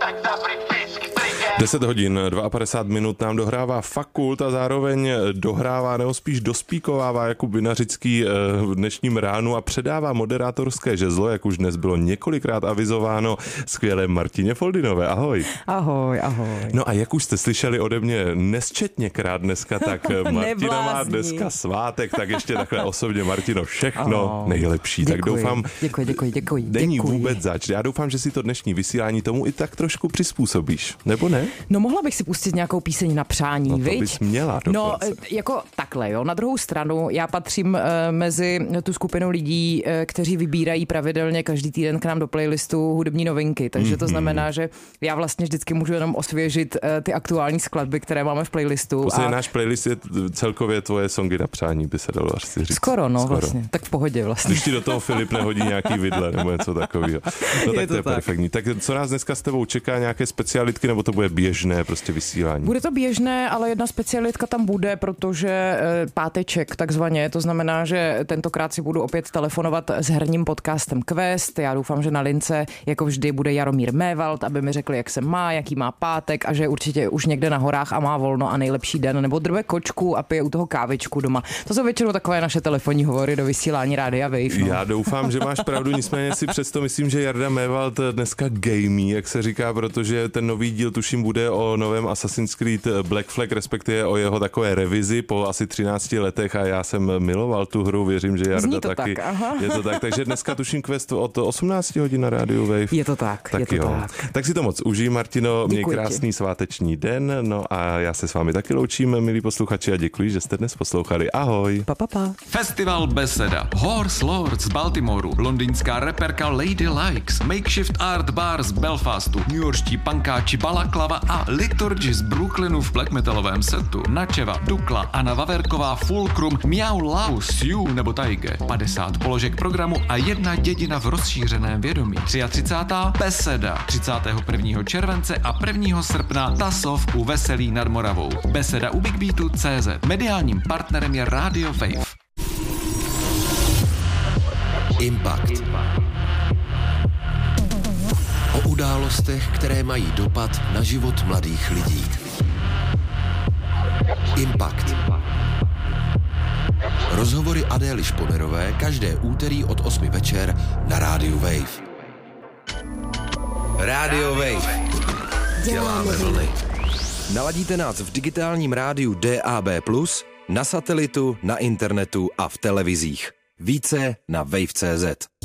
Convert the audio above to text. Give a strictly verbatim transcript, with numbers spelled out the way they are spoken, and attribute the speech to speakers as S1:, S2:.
S1: deset hodin, padesát dva minut nám dohrává Fakult a zároveň dohrává, nebo spíš dospíkovává Jakub Vinařický v dnešním ránu a předává moderátorské žezlo, jak už dnes bylo několikrát avizováno, skvělé Martině Foldinové. Ahoj.
S2: Ahoj, ahoj.
S1: No a jak už jste slyšeli ode mě nesčetněkrát dneska, tak Martina má dneska svátek, tak ještě takhle osobně, Martino, všechno oh, nejlepší.
S2: Děkuji,
S1: tak doufám,
S2: děkuji, děkuji, děkuji.
S1: Není
S2: děkuji.
S1: vůbec zač. Já doufám, že si to dnešní vysílání tomu i tak trošku přizpůsobíš, nebo ne?
S2: No mohla bych si pustit nějakou píseň na přání,
S1: no, to
S2: viď?
S1: bys měla dokonce.
S2: No jako takhle, jo. Na druhou stranu já patřím uh, mezi tu skupinu lidí, uh, kteří vybírají pravidelně každý týden k nám do playlistu hudební novinky, takže mm-hmm. to znamená, že já vlastně vždycky můžu jenom osvěžit uh, ty aktuální skladby, které máme v playlistu.
S1: Prostě a... náš playlist je celkově tvoje songy na přání, by se dalo asi říct.
S2: Skoro, no Skoro. Vlastně, tak v pohodě vlastně.
S1: Když ti do toho Filip nehodí nějaký vidle nebo něco takového. No tak je to, to je tak. Perfektní. Tak co nás dneska s tebou čeká, nějaké specialitky, nebo to bude běžné prostě vysílání?
S2: Bude to běžné, ale jedna specialitka tam bude, protože páteček takzvaně, to znamená, že tentokrát si budu opět telefonovat s herním podcastem Quest. Já doufám, že na lince jako vždy bude Jaromír Mévald, aby mi řekli, jak se má, jaký má pátek a že určitě už někde na horách a má volno a nejlepší den, nebo drve kočku a pije u toho kávičku doma. To jsou většinou takové naše telefonní hovory do vysílání Rádia Wave. No.
S1: Já doufám, že máš pravdu, nicméně si přesto myslím, že Jarda Mévald dneska gamí, jak se říká, protože ten nový díl tuším bude o novém Assassin's Creed Black Flag, respektive o jeho takové revizi po asi třinácti letech a já jsem miloval tu hru, věřím, že Jarda taky.
S2: Tak, aha.
S1: Je to tak, takže dneska tuším Quest od osmnácti hodin na rádiu Wave.
S2: Je to tak,
S1: tak
S2: je to
S1: jo.
S2: tak.
S1: Tak si to moc užij, Martino, měj
S2: Děkuji
S1: krásný
S2: ti.
S1: sváteční den, no a já se s vámi taky loučím, milí posluchači, a děkuji, že jste dnes poslouchali. Ahoj.
S2: Pa, pa, pa.
S3: Festival Beseda, Horse Lords z Baltimoru, londýnská reperka Lady Likes, Makeshift Art Bar z Belfastu, newyorští pankáči Balaklava a Liturgy z Brooklynu v black metalovém setu, Načeva, Dukla, Anna Vaverková, Fulcrum, Miau Lau, Sioux nebo Taige, padesát položek programu a jedna dědina v rozšířeném vědomí. třicátá třetí Beseda, třicátého prvního července a prvního srpna Tasov u Veselí nad Moravou. Beseda u Big Beatu tečka cé zet. Mediálním partnerem je Radio Wave.
S4: Impact. O událostech, které mají dopad na život mladých lidí. Impact. Rozhovory Adély Šponerové každé úterý od osmi večer na rádiu Wave. Radio Wave. Děláme vlny. Naladíte nás v digitálním rádiu D A B plus, na satelitu, na internetu a v televizích. Více na wave tečka cé zet.